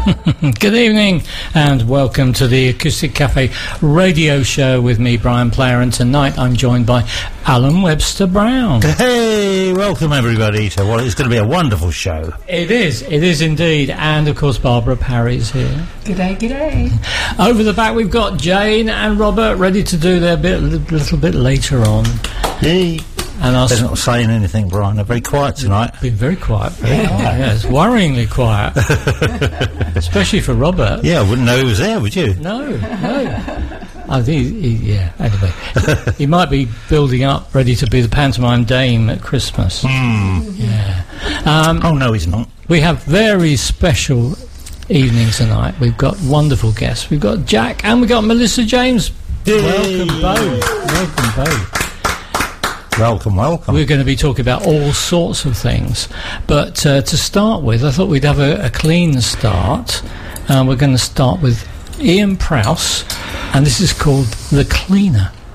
Good evening and welcome to the Acoustic Cafe radio show with me, Brian Player, and tonight I'm joined by Alan Webster Brown. Hey, welcome everybody to what is going to be a wonderful show. It is indeed, and of course Barbara Parry's here. G'day. Over the back we've got Jane and Robert ready to do their bit a little bit later on. Hey. And they're not saying anything, Brian. They're very quiet tonight. Been very quiet, yes, worryingly quiet, especially for Robert. Yeah, I wouldn't know he was there, would you? No. I think, anyway, he might be building up, ready to be the pantomime dame at Christmas. Yeah. Oh no, he's not. We have very special evening tonight. We've got wonderful guests. We've got Jack and we've got Melissa James. Yay. Welcome both. Welcome. We're going to be talking about all sorts of things. But to start with, I thought we'd have a clean start. We're going to start with Ian Prowse, and this is called The Cleaner.